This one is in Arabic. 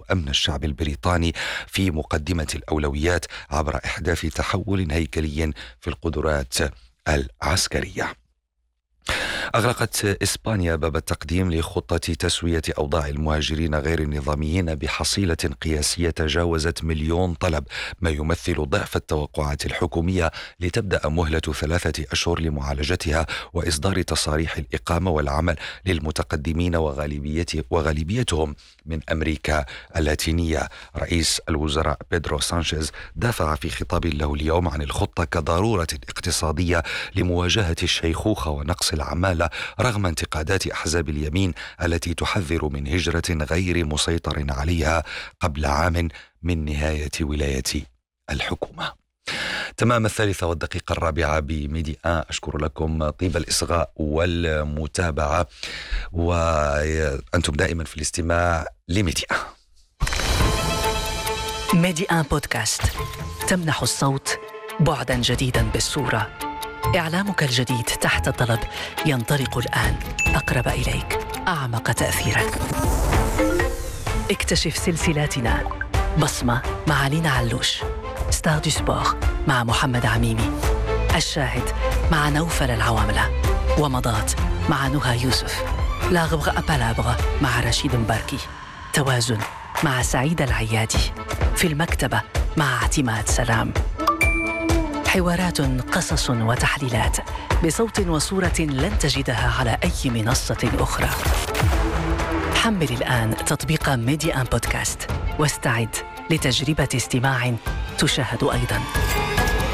وأمن الشعب البريطاني في مقدمة الأولويات عبر إحداث تحول هيكلي في القدرات العسكرية. أغلقت إسبانيا باب التقديم لخطة تسوية أوضاع المهاجرين غير النظاميين بحصيلة قياسية تجاوزت 1,000,000 طلب، ما يمثل ضعف التوقعات الحكومية، لتبدأ مهلة 3 أشهر لمعالجتها وإصدار تصاريح الإقامة والعمل للمتقدمين وغالبيتهم من أمريكا اللاتينية. رئيس الوزراء بيدرو سانشيز دافع في خطاب له اليوم عن الخطة كضرورة اقتصادية لمواجهة الشيخوخة ونقص العمالة، رغم انتقادات أحزاب اليمين التي تحذر من هجرة غير مسيطر عليها قبل عام من نهاية ولاية الحكومة. تمام 3:04 بميدي آن. أشكر لكم طيب الإصغاء والمتابعة، وأنتم دائما في الاستماع لميدي آن. ميدي آن بودكاست تمنح الصوت بعدا جديدا بالصورة. إعلامك الجديد تحت الطلب ينطلق الآن، أقرب إليك، أعمق تأثيرا. اكتشف سلسلاتنا: بصمة مع لينا علوش، ستار دو سبور مع محمد عميمي، الشاهد مع نوفل العواملة، ومضات مع نهى يوسف، لاغبغ أبالابغ مع رشيد مباركي، توازن مع سعيد العيادي، في المكتبة مع اعتماد سلام. حوارات، قصص وتحليلات بصوت وصورة لن تجدها على أي منصة أخرى. حمل الآن تطبيق ميدي آن بودكاست واستعد لتجربة استماع تشاهد أيضاً.